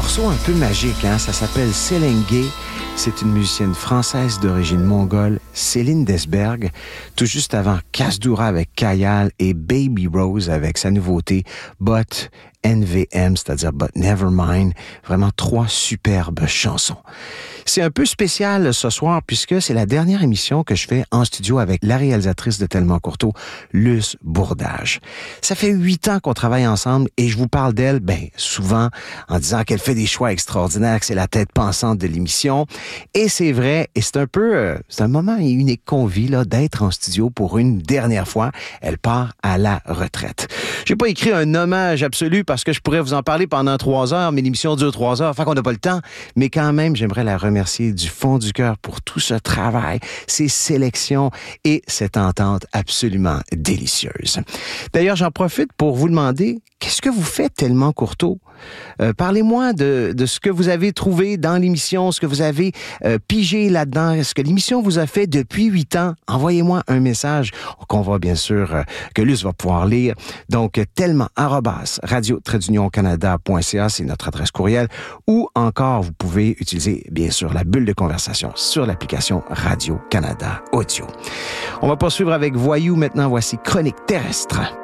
morceau un peu magique, hein? Ça s'appelle Selenge. C'est une musicienne française d'origine mongole, Céline Desberg, tout juste avant Kasdoura avec Kayal et Baby Rose avec sa nouveauté But NVM, c'est-à-dire But Nevermind. Vraiment 3 superbes chansons. C'est un peu spécial ce soir puisque c'est la dernière émission que je fais en studio avec la réalisatrice de Tellement Courteau, Luce Bourdage. Ça fait 8 ans qu'on travaille ensemble et je vous parle d'elle, souvent en disant qu'elle fait des choix extraordinaires, que c'est la tête pensante de l'émission. Et c'est vrai, et c'est un moment unique qu'on vit, là, d'être en studio pour une dernière fois. Elle part à la retraite. J'ai pas écrit un hommage absolu parce que je pourrais vous en parler pendant 3 heures, mais l'émission dure 3 heures, fait qu'on n'a pas le temps. Mais quand même, j'aimerais la remercier du fond du cœur pour tout ce travail, ces sélections et cette entente absolument délicieuse. D'ailleurs, j'en profite pour vous demander, qu'est-ce que vous faites Tellement Courteau? Parlez-moi de ce que vous avez trouvé dans l'émission, ce que vous avez pigé là-dedans, ce que l'émission vous a fait depuis 8 ans. Envoyez-moi un message qu'on va bien sûr, que Luce va pouvoir lire. Donc, tellement@radio-canada.ca, c'est notre adresse courriel. Ou encore, vous pouvez utiliser, bien sûr, la bulle de conversation sur l'application Radio-Canada Audio. On va poursuivre avec Voyou maintenant. Voici Chronique terrestre.